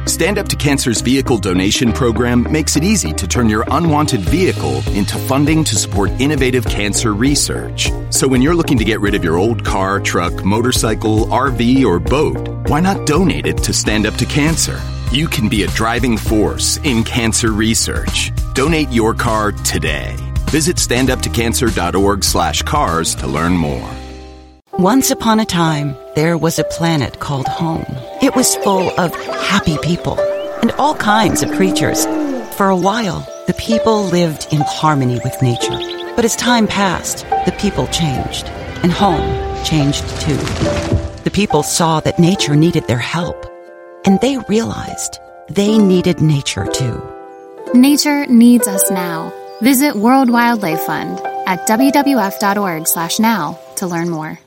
Stand Up to Cancer's vehicle donation program makes it easy to turn your unwanted vehicle into funding to support innovative cancer research. So when you're looking to get rid of your old car, truck, motorcycle, RV, or boat, why not donate it to Stand Up to Cancer? You can be a driving force in cancer research. Donate your car today. Visit standuptocancer.org/cars to learn more. Once upon a time, there was a planet called home. It was full of happy people and all kinds of creatures. For a while, the people lived in harmony with nature. But as time passed, the people changed, and home changed too. The people saw that nature needed their help, and they realized they needed nature too. Nature needs us now. Visit World Wildlife Fund at wwf.org/now to learn more.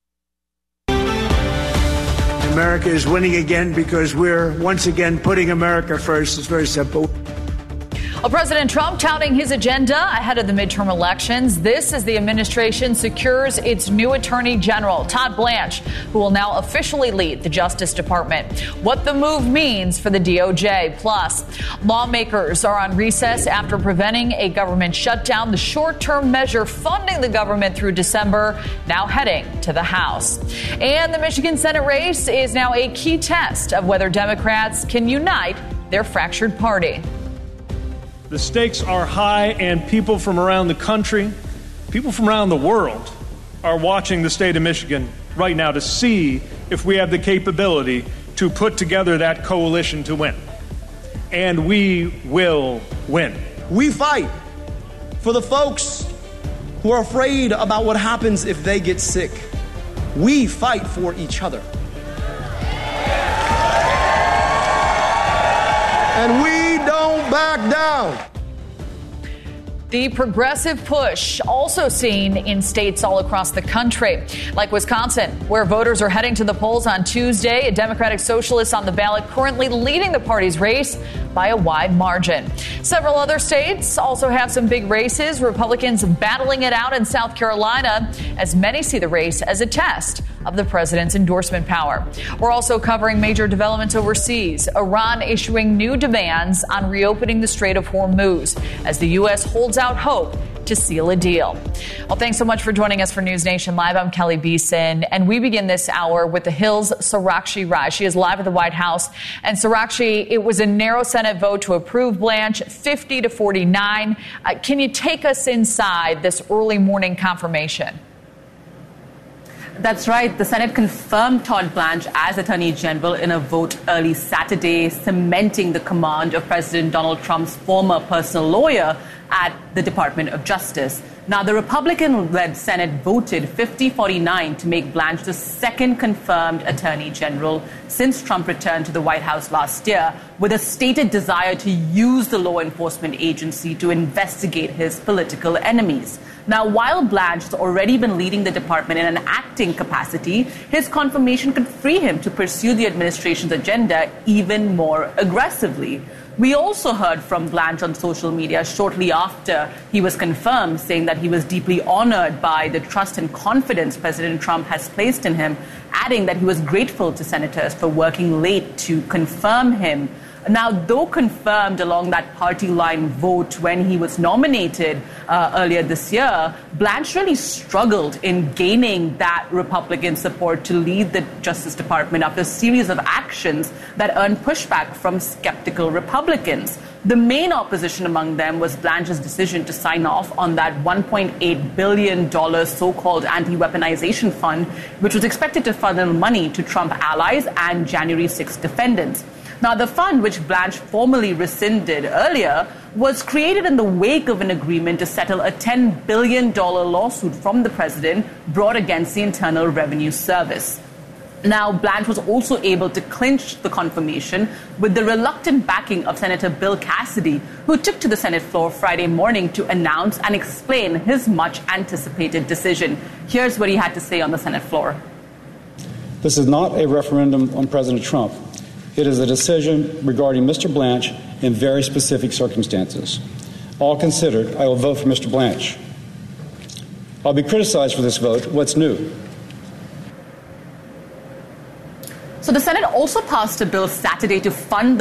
America is winning again because we're once again putting America first. It's very simple. Well, President Trump touting his agenda ahead of the midterm elections. This as the administration secures its new Attorney General, Todd Blanche, who will now officially lead the Justice Department. What the move means for the DOJ. Plus, lawmakers are on recess after preventing a government shutdown. The short-term measure funding the government through December now heading to the House. And the Michigan Senate race is now a key test of whether Democrats can unite their fractured party. The stakes are high, and people from around the country, people from around the world, are watching the state of Michigan right now to see if we have the capability to put together that coalition to win. And we will win. We fight for the folks who are afraid about what happens if they get sick. We fight for each other. And we don't back down. The progressive push also seen in states all across the country, like Wisconsin, where voters are heading to the polls on Tuesday. A Democratic Socialist on the ballot currently leading the party's race by a wide margin. Several other states also have some big races. Republicans battling it out in South Carolina, as many see the race as a test of the president's endorsement power. We're also covering major developments overseas. Iran issuing new demands on reopening the Strait of Hormuz as the U.S. holds out hope to seal a deal. Well, thanks so much for joining us for News Nation Live. I'm Kelly Beeson, and we begin this hour with the Hill's Sarakshi Rai. She is live at the White House. And Sarakshi, it was a narrow Senate vote to approve Blanche, 50-49. Can you take us inside this early morning confirmation? That's right. The Senate confirmed Todd Blanche as Attorney General in a vote early Saturday, cementing the command of President Donald Trump's former personal lawyer at the Department of Justice. Now, the Republican-led Senate voted 50-49 to make Blanche the second confirmed Attorney General since Trump returned to the White House last year, with a stated desire to use the law enforcement agency to investigate his political enemies. Now, while Blanche has already been leading the department in an acting capacity, his confirmation could free him to pursue the administration's agenda even more aggressively. We also heard from Blanche on social media shortly after he was confirmed, saying that he was deeply honored by the trust and confidence President Trump has placed in him, adding that he was grateful to senators for working late to confirm him. Now, though confirmed along that party line vote when he was nominated earlier this year, Blanche really struggled in gaining that Republican support to lead the Justice Department after a series of actions that earned pushback from skeptical Republicans. The main opposition among them was Blanche's decision to sign off on that $1.8 billion so-called anti-weaponization fund, which was expected to funnel money to Trump allies and January 6 defendants. Now, the fund, which Blanche formally rescinded earlier, was created in the wake of an agreement to settle a $10 billion lawsuit from the president brought against the Internal Revenue Service. Now, Blanche was also able to clinch the confirmation with the reluctant backing of Senator Bill Cassidy, who took to the Senate floor Friday morning to announce and explain his much-anticipated decision. Here's what he had to say on the Senate floor. This is not a referendum on President Trump. It is a decision regarding Mr. Blanche in very specific circumstances. All considered, I will vote for Mr. Blanche. I'll be criticized for this vote. What's new? So the Senate also passed a bill Saturday to fund